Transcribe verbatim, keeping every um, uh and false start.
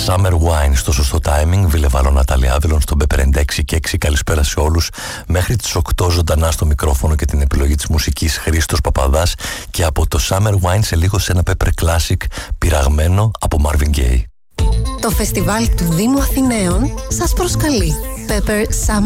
Summer Wine στο σωστό timing. Βιλεβάλο Νατάλια Άβυλον στον Π πενήντα έξι και έξι. Καλησπέρα σε όλους. Μέχρι τις οκτώ ζωντανά στο μικρόφωνο και την επιλογή της μουσικής Χρήστος Παπαδάς. Και από το Summer Wine σε λίγο σε ένα Pepper Classic πειραγμένο από Marvin Gaye. Το φεστιβάλ του Δήμου Αθηναίων σας προσκαλεί. Pepper Summer